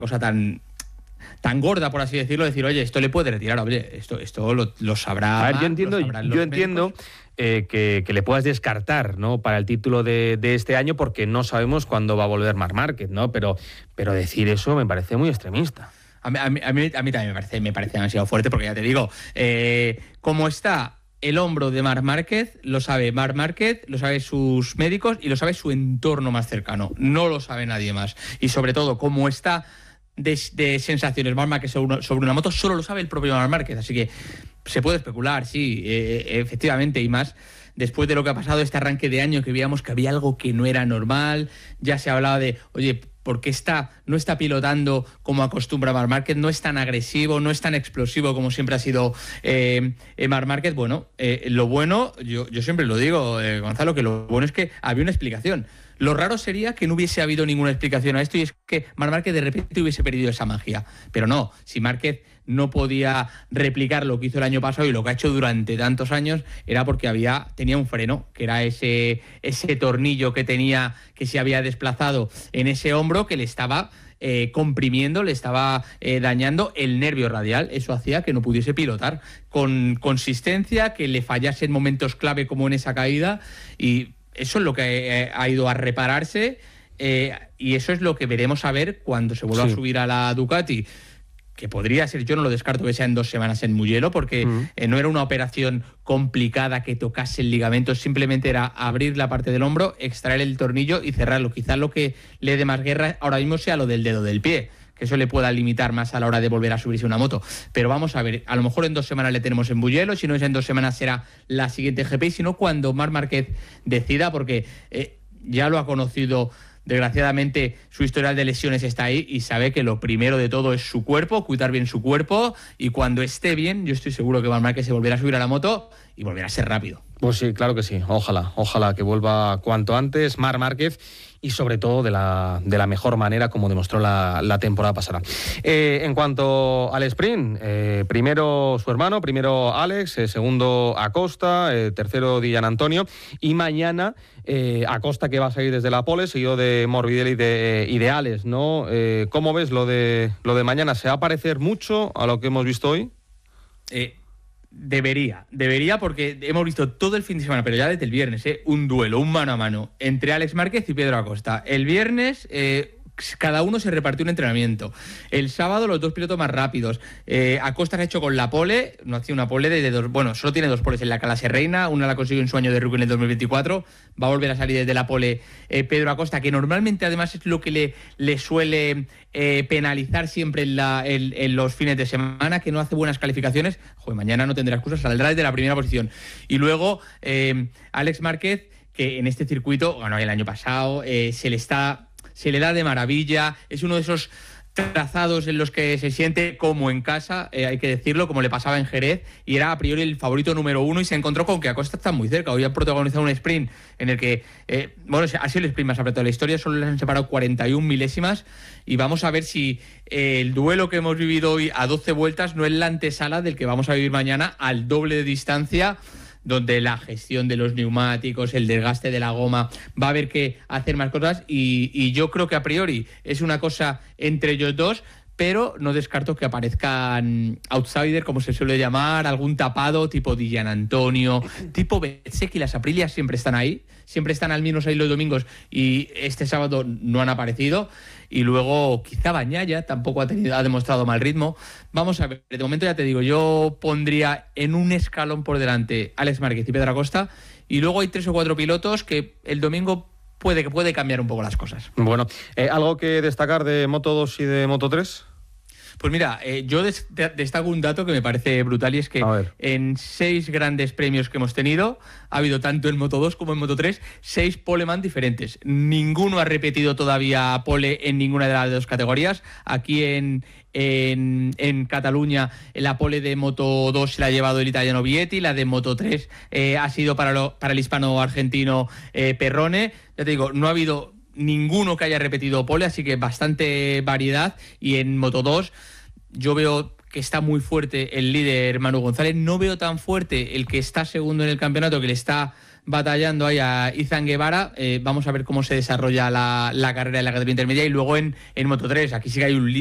cosa tan gorda, por así decirlo, decir, oye, esto le puede retirar, oye, esto lo sabrá. A ver, yo entiendo que le puedas descartar, ¿no?, para el título de este año, porque no sabemos cuándo va a volver Marc Márquez, ¿no? Pero decir eso me parece muy extremista. A mí también me parece demasiado fuerte, porque ya te digo, como está el hombro de Marc Márquez, lo sabe Marc Márquez, lo saben sus médicos y lo sabe su entorno más cercano. No lo sabe nadie más. Y sobre todo, como está de sensaciones Marc Márquez sobre una moto, solo lo sabe el propio Marc Márquez. Así que se puede especular, sí, efectivamente, y más después de lo que ha pasado este arranque de año, que veíamos que había algo que no era normal. Ya se hablaba de, oye, ¿por qué no está pilotando como acostumbra Marc Márquez? No es tan agresivo, no es tan explosivo como siempre ha sido Marc Márquez. Bueno, lo bueno, yo siempre lo digo, Gonzalo, que lo bueno es que había una explicación. Lo raro sería que no hubiese habido ninguna explicación a esto, y es que Marc Márquez de repente hubiese perdido esa magia. Pero no, si Márquez no podía replicar lo que hizo el año pasado y lo que ha hecho durante tantos años, era porque tenía un freno, que era ese tornillo que se había desplazado en ese hombro, que le estaba comprimiendo, le estaba dañando el nervio radial. Eso hacía que no pudiese pilotar con consistencia, que le fallase en momentos clave como en esa caída, y eso es lo que ha ido a repararse, y eso es lo que veremos a ver cuando se vuelva a subir a la Ducati, que podría ser, yo no lo descarto que sea en 2 semanas en Mugello, porque no era una operación complicada que tocase el ligamento, simplemente era abrir la parte del hombro, extraer el tornillo y cerrarlo. Quizás lo que le dé más guerra ahora mismo sea lo del dedo del pie, que eso le pueda limitar más a la hora de volver a subirse una moto. Pero vamos a ver, a lo mejor en 2 semanas le tenemos en Mugello, si no es en 2 semanas será la siguiente GP, y si no, cuando Marc Márquez decida, porque ya lo ha conocido. Desgraciadamente, su historial de lesiones está ahí, y sabe que lo primero de todo es su cuerpo, cuidar bien su cuerpo, y cuando esté bien, yo estoy seguro que Marc Márquez se volverá a subir a la moto y volverá a ser rápido. Pues sí, claro que sí. Ojalá que vuelva cuanto antes Marc Márquez, y sobre todo de la mejor manera, como demostró la temporada pasada. En cuanto al sprint, primero su hermano, primero Alex, segundo Acosta, tercero Di Giannantonio, y mañana Acosta, que va a salir desde la pole, seguido de Morbidelli y de Alex, ¿no? ¿Cómo ves lo de mañana? ¿Se va a parecer mucho a lo que hemos visto hoy? Debería, porque hemos visto todo el fin de semana, pero ya desde el viernes, un duelo, un mano a mano entre Alex Márquez y Pedro Acosta. El viernes cada uno se repartió un entrenamiento. El sábado los 2 pilotos más rápidos. Acosta se ha hecho con la pole, no hacía una pole de 2, bueno, solo tiene 2 poles en la Clase Reina, una la consiguió en su año de rookie en el 2024, va a volver a salir desde la pole Pedro Acosta, que normalmente además es lo que le suele penalizar siempre en los fines de semana, que no hace buenas calificaciones. Joder, mañana no tendrá excusas, saldrá desde la primera posición. Y luego Alex Márquez, que en este circuito ganó el año pasado, se le da de maravilla, es uno de esos trazados en los que se siente como en casa, hay que decirlo, como le pasaba en Jerez, y era a priori el favorito número 1, y se encontró con que Acosta está muy cerca. Hoy ha protagonizado un sprint en el que, ha sido el sprint más apretado de la historia, solo les han separado 41 milésimas, y vamos a ver si el duelo que hemos vivido hoy a 12 vueltas no es la antesala del que vamos a vivir mañana al doble de distancia, donde la gestión de los neumáticos, el desgaste de la goma, va a haber que hacer más cosas, y yo creo que a priori es una cosa entre ellos dos, pero no descarto que aparezcan outsiders, como se suele llamar, algún tapado tipo Di Giannantonio, tipo Bezzecchi. Las Aprilias siempre están ahí, siempre están al menos ahí los domingos, y este sábado no han aparecido. Y luego quizá Bagnaia tampoco ha demostrado mal ritmo. Vamos a ver, de momento ya te digo, yo pondría en un escalón por delante Alex Márquez y Pedro Acosta, y luego hay 3 o 4 pilotos que el domingo puede cambiar un poco las cosas. Bueno, ¿algo que destacar de Moto2 y de Moto3? Pues mira, yo destaco un dato que me parece brutal, y es que en 6 grandes premios que hemos tenido, ha habido tanto en Moto2 como en Moto3, 6 poleman diferentes. Ninguno ha repetido todavía pole en ninguna de las 2 categorías. Aquí en Cataluña la pole de Moto2 se la ha llevado el italiano Vietti, la de Moto3 ha sido para el hispano-argentino Perrone. Ya te digo, no ha habido ninguno que haya repetido pole, así que bastante variedad. Y en Moto2 yo veo que está muy fuerte el líder Manu González, no veo tan fuerte el que está segundo en el campeonato, que le está batallando ahí a Izan Guevara. Vamos a ver cómo se desarrolla la carrera de la categoría intermedia. Y luego en Moto3, aquí sí que hay un